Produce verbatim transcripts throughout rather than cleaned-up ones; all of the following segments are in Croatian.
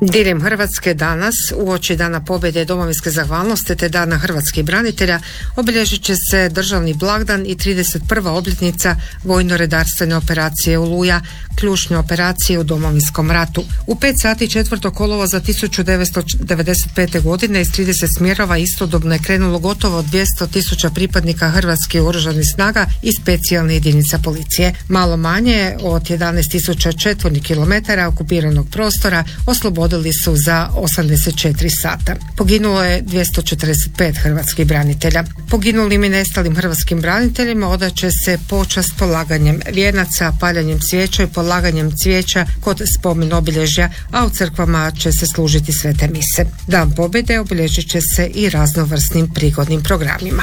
Diljem Hrvatske danas, uoči Dana pobjede i domovinske zahvalnosti te Dana hrvatskih branitelja, obilježit će se državni blagdan i trideset prva obljetnica vojno-redarstvene operacije Oluja, ključne operacije u Domovinskom ratu. U pet sati četvrtog kolovoza tisuću devetsto devedeset pete. godine iz trideset smjerova istodobno je krenulo gotovo dvjesto tisuća pripadnika hrvatskih oružanih snaga i specijalnih jedinica policije. Malo manje od jedanaest tisuća četvornih kilometara okupiranog prostora oslobodili su za osamdeset četiri sata. Poginulo je dvjesto četrdeset pet hrvatskih branitelja. Poginulim i nestalim hrvatskim braniteljima odaće se počast polaganjem vijenaca, paljanjem cvijeća i polaganjem cvijeća kod spomen obilježja, a u crkvama će se služiti svete mise. Dan pobjede obilježit će se i raznovrsnim prigodnim programima.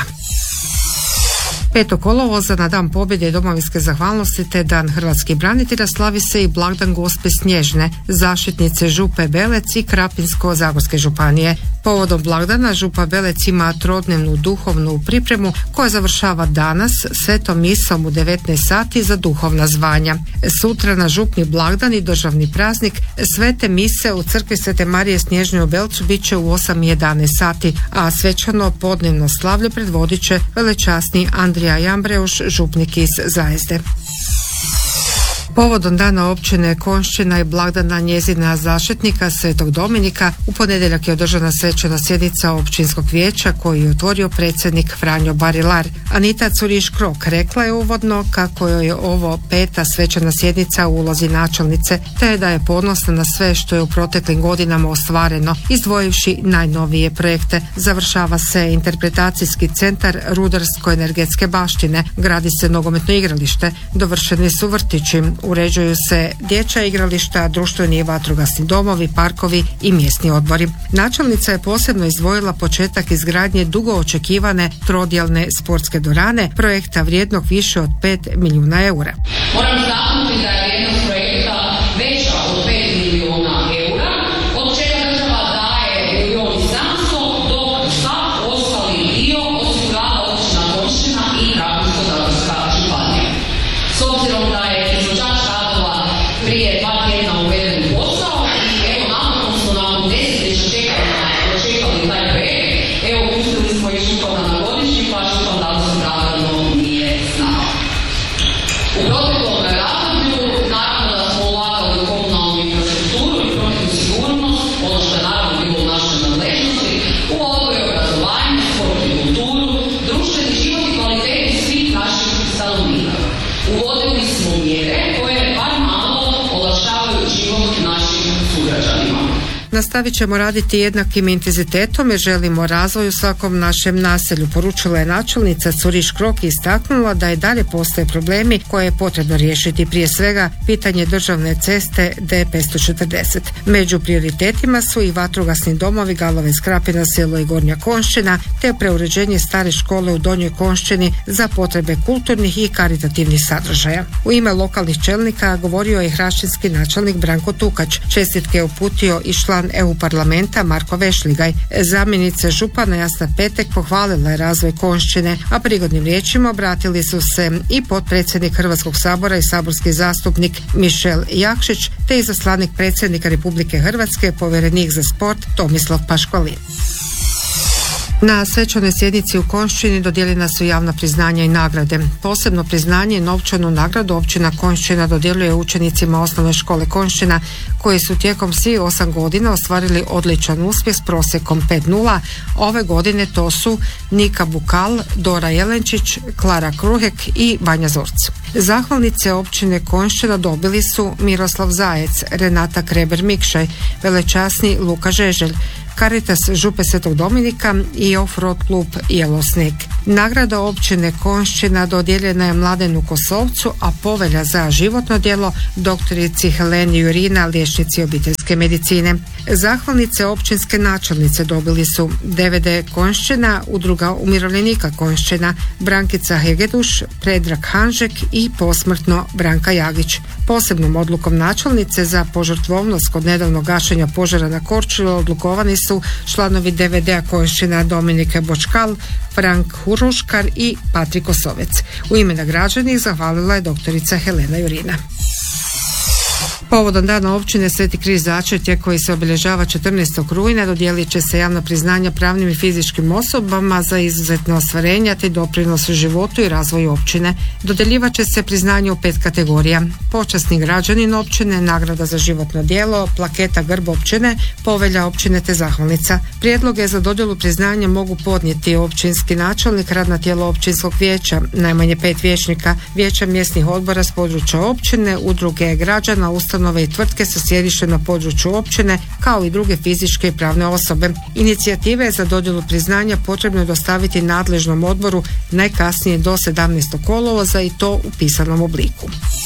petog kolovoza na Dan pobjede i domovinske zahvalnosti te Dan hrvatskih branitelja slavi se i blagdan Gospe Snježne, zaštitnice Župe Belec i Krapinsko-zagorske županije. Povodom blagdana Župa Belec ima trodnevnu duhovnu pripremu koja završava danas svetom misom u devetnaest sati za duhovna zvanja. Sutra na župni blagdan i državni praznik svete mise u crkvi Svete Marije Snježne u Belcu bit će u osam i jedanaest sati, a svečano podnevno slavlje predvodit će velečasni Andrija Jambreuš, župnik iz Zajezde. Povodom dana općine Konjšćina i blagdana njezina zaštitnika Svetog Dominika u ponedjeljak je održana svečana sjednica općinskog vijeća koju je otvorio predsjednik Franjo Barilar. Anita Curiš-Krok rekla je uvodno kako je ovo peta svečana sjednica u ulozi načelnice, te da je ponosna na sve što je u proteklim godinama ostvareno, izdvojivši najnovije projekte. Završava se interpretacijski centar rudarsko-energetske baštine, gradi se nogometno igralište, dovršeni su vrtići, uređuju se dječja igrališta, društveni i vatrogasni domovi, parkovi i mjesni odbori. Načelnica je posebno izdvojila početak izgradnje dugo očekivane trodjelne sportske dvorane, projekta vrijednog više od pet milijuna eura. Moram istaknuti da je vrijednost projekta veća od pet milijuna eura, od čega država daje milijun i sedamsto, dok sav ostali dio osigurava općina Konjšćina i Krapinsko-zagorska županija. S obzirom da je izvođač radova prije dva tjedna uveden u posao i evo napokon smo nakon desetljeća čekanja dočekali taj projekt, evo pustili smo i župana na godišnji, pa župan danas opravdano nije znao. U proteklom razdoblju naravno da smo ulagali u komunalnu infrastrukturu i prometnu sigurnost, ono što je naravno bilo u našoj nadležnosti, u odgoj i obrazovanje, sport i kulturu, društveni život i kvalitetu svih naših stanovnika. Uvodili smo mjere koje bar malo olakšavaju život našim sugrađanima. Nastavit ćemo raditi jednakim intenzitetom jer želimo razvoj u svakom našem naselju, poručila je načelnica Curiš-Krok i istaknula da i dalje postoje problemi koje je potrebno riješiti, prije svega pitanje državne ceste D petsto četrdeset. Među prioritetima su i vatrogasni domovi Galovec, Krapina, Selo i Gornja Konjšćina te preuređenje stare škole u Donjoj Konjšćini za potrebe kulturnih i karitativnih sadržaja. U ime lokalnih čelnika govorio je hrašćinski načelnik Branko Tukač. Čestitke je uputio i član E U parlamenta Marko Vešligaj. Zamjenica župana Jasna Petek pohvalila je razvoj Konjšćine, a prigodnim riječima obratili su se i potpredsjednik Hrvatskog sabora i saborski zastupnik Mišel Jakšić, te izaslanik predsjednika Republike Hrvatske, povjerenik za sport Tomislav Paškvalin. Na svečanoj sjednici u Konjšćini dodijeljena su javna priznanja i nagrade. Posebno priznanje i novčanu nagradu općina Konjšćina dodjeljuje učenicima osnovne škole Konjšćina koji su tijekom svih osam godina ostvarili odličan uspjeh s prosjekom pet nula. Ove godine to su Nika Bukal, Dora Jelenčić, Klara Kruhek i Vanja Zorc. Zahvalnice općine Konjšćina dobili su Miroslav Zajec, Renata Kreber-Mikšaj, velečasni Luka Žeželj, Caritas Župe Svetog Dominika i Offroad klub Jelosnik. Nagrada općine Konjšćina dodijeljena je Mladenu Kosovcu, a povelja za životno djelo doktorici Heleni Jurina, liječnici obiteljske medicine. Zahvalnice općinske načelnice dobili su D V D Konjšćina, Udruga umirovljenika Konjšćina, Brankica Hegeduš, Predrag Hanžek i posmrtno Branka Jagić. Posebnom odlukom načelnice za požrtvovnost kod nedavnog gašenja požara na Korčuli odlukovani su članovi D V D-a Konjšćina Dominike Bočkal, Frank Huruškar i Patrik Osovec. U ime nagrađenih zahvalila je doktorica Helena Jurina. Povodom dana općine Sveti Križ Začretje koji se obilježava četrnaestog rujna dodijelit će se javna priznanja pravnim i fizičkim osobama za izuzetne ostvarenja te doprinos u životu i razvoju općine. Dodjeljivat će se priznanje u pet kategorija: počasni građanin općine, nagrada za životno djelo, plaketa grb općine, povelja općine te zahvalnica. Prijedloge za dodjelu priznanja mogu podnijeti općinski načelnik, radna tijela općinskog vijeća, najmanje pet vijećnika, vijeća mjesnih odbora s područja općine, udruge građana, ustanove i tvrtke sa sjedištem na području općine, kao i druge fizičke i pravne osobe. Inicijative za dodjelu priznanja potrebno je dostaviti nadležnom odboru najkasnije do sedamnaestog kolovoza i to u pisanom obliku.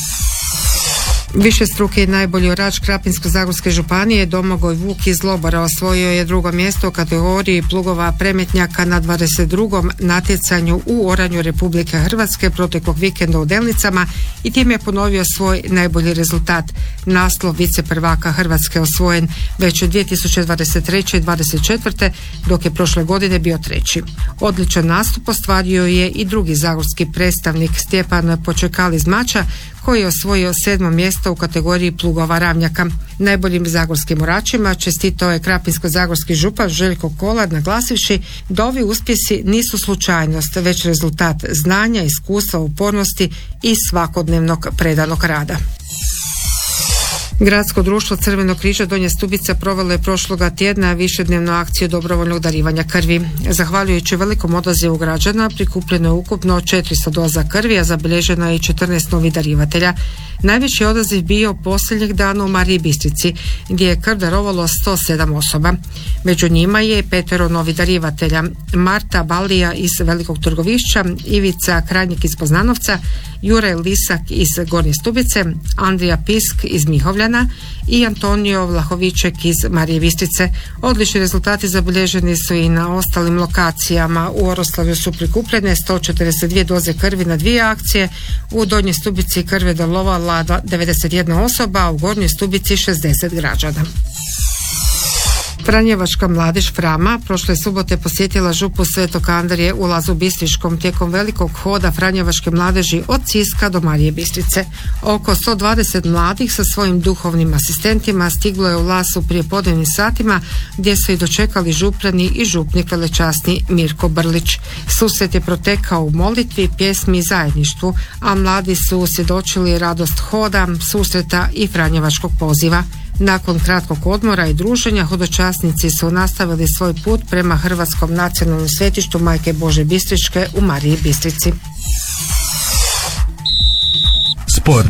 Višestruki i najbolji orač Krapinsko-zagorske županije Domagoj Vuk iz Lobora osvojio je drugo mjesto u kategoriji plugova premetnjaka na dvadeset drugom natjecanju u oranju Republike Hrvatske proteklog vikenda u Delnicama i tim je ponovio svoj najbolji rezultat. Naslov vice prvaka Hrvatske osvojen već u dvije tisuće dvadeset treće i dvadeset četvrte dok je prošle godine bio treći. Odličan nastup ostvario je i drugi zagorski predstavnik Stjepan Počekal iz Mača koji je osvojio sedmo mjesto u kategoriji plugova ravnjaka. Najboljim zagorskim oračima čestitao je krapinsko-zagorski župan Željko Kolar naglasivši da ovi uspjesi nisu slučajnost, već rezultat znanja, iskustva, upornosti i svakodnevnog predanog rada. Gradsko društvo Crvenog križa Donja Stubica provelo je prošloga tjedna višednevnu akciju dobrovoljnog darivanja krvi. Zahvaljujući velikom odazivu građana prikupljeno je ukupno četiristo doza krvi, a zabilježeno je i četrnaest novih darivatelja. Najveći odaziv bio posljednjeg dana u Mariji Bistrici, gdje je krv darovalo sto sedam osoba. Među njima je petero novih darivatelja: Marta Balija iz Velikog Trgovišća, Ivica Krajnik iz Poznanovca, Juraj Lisak iz Gornje Stubice, Andrija Pisk iz Mihovljana i Antonio Vlahoviček iz Marije Bistrice. Odlični rezultati zabilježeni su i na ostalim lokacijama. U Oroslavju su prikupljene sto četrdeset dvije doze krvi na dvije akcije, u Donjoj Stubici krv je darovala devedeset jedna osoba, a u Gornjoj Stubici šezdeset građana. Franjevačka mladež Frama prošle subote posjetila župu Svetog Andrije u Lazu Bistriškom tijekom velikog hoda Franjevačke mladeži od Siska do Marije Bistrice. Oko sto dvadeset mladih sa svojim duhovnim asistentima stiglo je u Laz u prijepodnevnim satima gdje su i dočekali župljani i župnik velečasni Mirko Brlić. Susret je protekao u molitvi, pjesmi i zajedništvu, a mladi su svjedočili radost hoda, susreta i franjevačkog poziva. Nakon kratkog odmora i druženja hodočasnici su nastavili svoj put prema Hrvatskom nacionalnom svetištu Majke Bože Bistričke u Mariji Bistrici. Sport.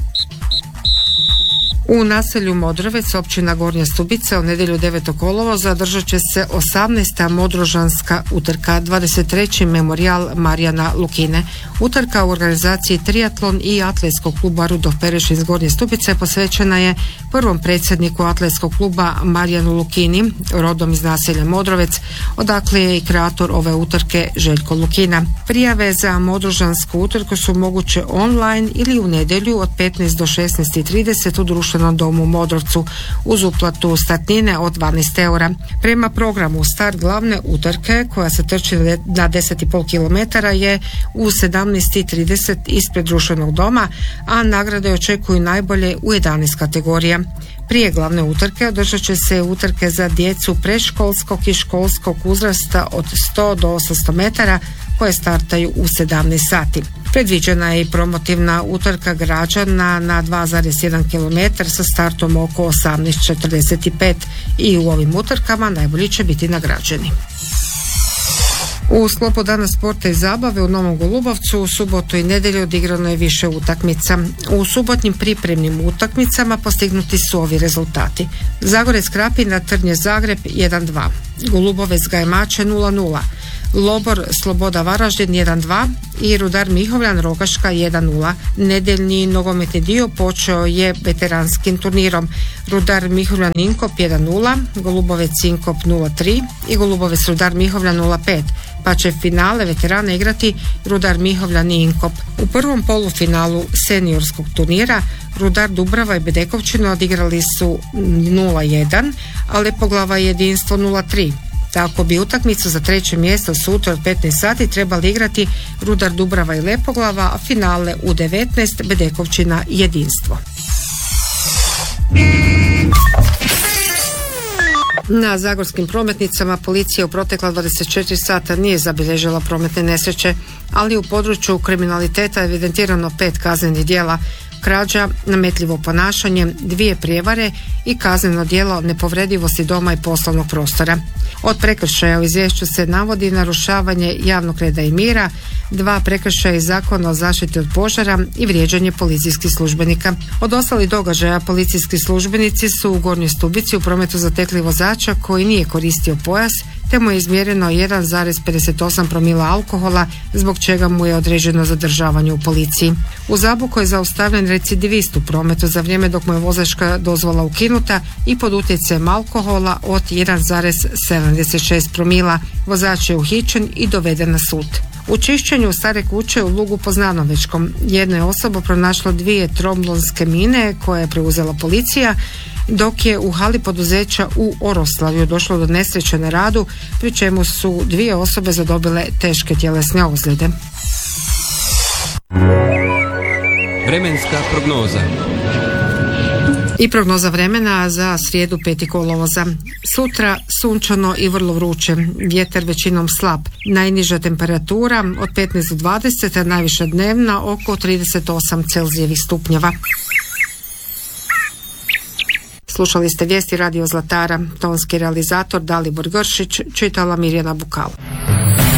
U naselju Modrovec, općina Gornja Stubica, u nedjelju devetog kolovoza održat će se osamnaesta modrožanska utrka, dvadeset treći memorijal Marijana Lukine. Utrka u organizaciji Triatlon i atletskog kluba Rudolf Perešin iz Gornje Stubice posvećena je prvom predsjedniku atletskog kluba Marijanu Lukini, rodom iz naselja Modrovec, odakle je i kreator ove utrke Željko Lukina. Prijave za modrožansku utrku su moguće online ili u nedjelju od petnaest do šesnaest i trideset u društvenom domu u Modrovcu uz uplatu startnine od dvanaest eura. Prema programu start glavne utrke koja se trči na deset i pol kilometara je u sedamnaest i trideset ispred društvenog doma, a nagrade očekuju najbolje u jedanaest kategorija. Prije glavne utrke održat će se utrke za djecu predškolskog i školskog uzrasta od sto do osamsto metara koje startaju u sedamnaest sati. Predviđena je i promotivna utrka građana na dva zarez jedan kilometar sa startom oko osamnaest četrdeset pet i u ovim utrkama najbolji će biti nagrađeni. U sklopu dana sporta i zabave u Novom Golubovcu u subotu i nedjelju odigrano je više utakmica. U subotnjim pripremnim utakmicama postignuti su ovi rezultati: Zagorec Krapina Trnje Zagreb jedan dva, Golubovec Gajmače nula nula, Lobor Sloboda Varaždin jedan dva i Rudar Mihovljan Rogaška jedan nula. Nedeljni nogometni dio počeo je veteranskim turnirom. Rudar Mihovljan Inkop jedan nula, Golubovec Inkop nula tri i Golubovec Rudar Mihovljan nula pet, pa će finale veterana igrati Rudar Mihovljan i Inkop. U prvom polufinalu seniorskog turnira Rudar Dubrava i Bedekovčina odigrali su nula jedan, a Lepoglava i Jedinstvo nula tri. Tako bi utakmicu za treće mjesto sutra od petnaest sati trebali igrati Rudar Dubrava i Lepoglava, a finale u devetnaest Bedekovčina i Jedinstvo. Na zagorskim prometnicama policija u protekla dvadeset četiri sata nije zabilježila prometne nesreće, ali u području kriminaliteta je evidentirano pet kaznenih djela: krađa, nametljivo ponašanje, dvije prijevare i kazneno djelo nepovredivosti doma i poslovnog prostora. Od prekršaja u izvješću se navodi narušavanje javnog reda i mira, dva prekršaja iz Zakona o zaštiti od požara i vrijeđanje policijskih službenika. Od ostalih događaja policijski službenici su u Gornjoj Stubici u prometu zatekli vozača koji nije koristio pojas, te mu je izmjereno jedan zarez pedeset osam promila alkohola, zbog čega mu je određeno zadržavanje u policiji. U Zaboku je zaustavljen recidivist u prometu za vrijeme dok mu je vozačka dozvola ukinuta i pod utjecajem alkohola od jedan zarez sedamdeset šest promila. Vozač je uhićen i doveden na sud. U čišćenju stare kuće u Lugu pod Znanovečkom jedna je osoba pronašla dvije tromblonske mine koje je preuzela policija, dok je u hali poduzeća u Oroslavju došlo do nesreće na radu, pri čemu su dvije osobe zadobile teške tjelesne ozljede. Vremenska prognoza. I prognoza vremena za srijedu peti kolovoza. Sutra sunčano i vrlo vruće, vjetar većinom slab, najniža temperatura od petnaest do dvadeset, a najviša dnevna oko trideset osam Celzijevih stupnjeva. Slušali ste vijesti Radio Zlatara, tonski realizator Dalibor Gršić, čitala Mirjana Bukal.